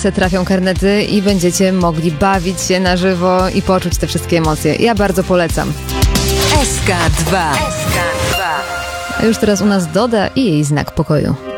kasę trafią karnety i będziecie mogli bawić się na żywo i poczuć te wszystkie emocje. Ja bardzo polecam. SK2. A już teraz u nas Doda i jej znak pokoju.